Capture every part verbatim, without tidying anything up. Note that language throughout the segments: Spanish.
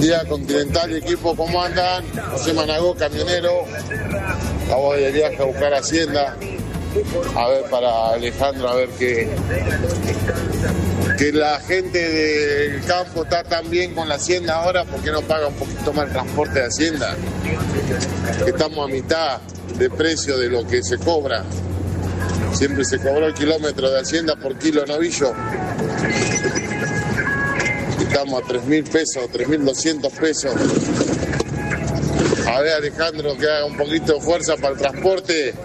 día Continental y equipo, ¿cómo andan? José Managó, camionero. Vamos de viaje a buscar Hacienda. A ver, para Alejandro, a ver qué... Que la gente del campo está tan bien con la Hacienda ahora, ¿por qué no paga un poquito más el transporte de Hacienda? Que estamos a mitad de precio de lo que se cobra. Siempre se cobró el kilómetro de Hacienda por kilo de novillo. Estamos a tres mil pesos, tres mil doscientos pesos. A ver, Alejandro, que haga un poquito de fuerza para el transporte.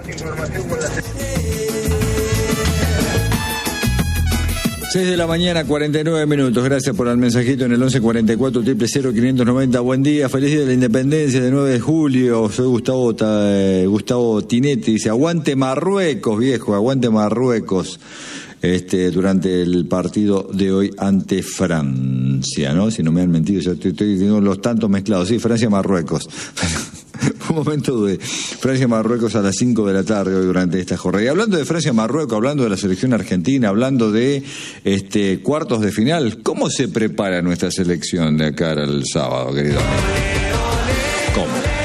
seis de la mañana, cuarenta y nueve minutos. Gracias por el mensajito en el once cuarenta y cuatro, cero cero, quinientos noventa. Buen día, feliz día de la independencia de nueve de julio. Soy Gustavo, eh, Gustavo Tinetti. Dice, aguante Marruecos, viejo, aguante Marruecos. Este, durante el partido de hoy ante Francia, ¿no? Si no me han mentido, ya estoy, estoy tengo los tantos mezclados. Sí, Francia-Marruecos. Un momento de Francia-Marruecos a las cinco de la tarde hoy durante esta jornada. Y hablando de Francia-Marruecos, hablando de la selección argentina, hablando de este cuartos de final, ¿cómo se prepara nuestra selección de acá al sábado, querido? ¿Cómo?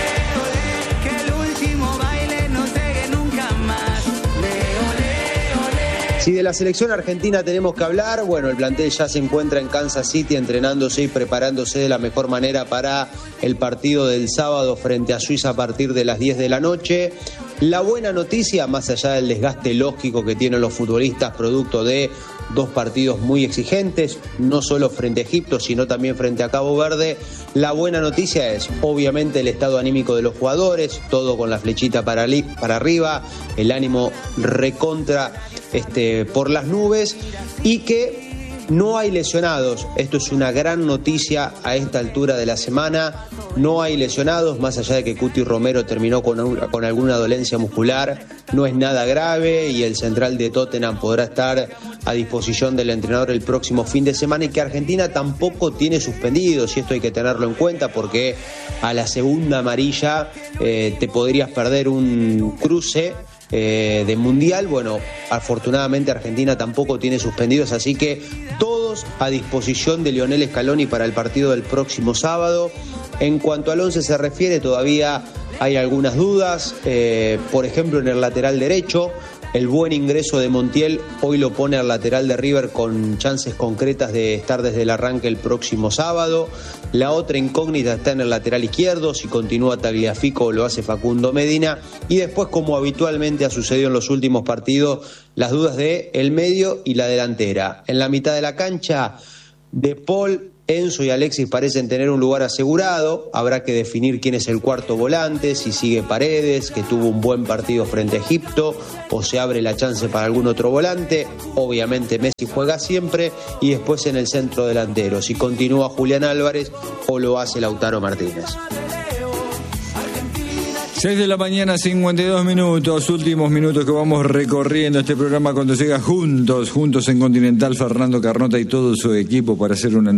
Si de la selección argentina tenemos que hablar, bueno, el plantel ya se encuentra en Kansas City entrenándose y preparándose de la mejor manera para el partido del sábado frente a Suiza a partir de las diez de la noche. La buena noticia, más allá del desgaste lógico que tienen los futbolistas producto de dos partidos muy exigentes, no solo frente a Egipto, sino también frente a Cabo Verde, la buena noticia es obviamente el estado anímico de los jugadores, todo con la flechita para, li- para arriba, el ánimo recontra este, por las nubes, y que no hay lesionados. Esto es una gran noticia a esta altura de la semana. No hay lesionados, más allá de que Cuti Romero terminó con, un, con alguna dolencia muscular. No es nada grave y el central de Tottenham podrá estar a disposición del entrenador el próximo fin de semana, y que Argentina tampoco tiene suspendidos, y esto hay que tenerlo en cuenta porque a la segunda amarilla eh, te podrías perder un cruce Eh, de mundial. Bueno, afortunadamente Argentina tampoco tiene suspendidos, así que todos a disposición de Lionel Scaloni para el partido del próximo sábado. En cuanto al once se refiere, todavía hay algunas dudas, eh, por ejemplo en el lateral derecho. El buen ingreso de Montiel hoy lo pone al lateral de River con chances concretas de estar desde el arranque el próximo sábado. La otra incógnita está en el lateral izquierdo, si continúa Tagliafico o lo hace Facundo Medina. Y después, como habitualmente ha sucedido en los últimos partidos, las dudas de el medio y la delantera. En la mitad de la cancha, De Paul, Enzo y Alexis parecen tener un lugar asegurado. Habrá que definir quién es el cuarto volante, si sigue Paredes, que tuvo un buen partido frente a Egipto, o se abre la chance para algún otro volante. Obviamente Messi juega siempre, y después en el centro delantero, si continúa Julián Álvarez o lo hace Lautaro Martínez. seis de la mañana, cincuenta y dos minutos, últimos minutos que vamos recorriendo este programa cuando llega juntos, juntos en Continental, Fernando Carnota y todo su equipo para hacer una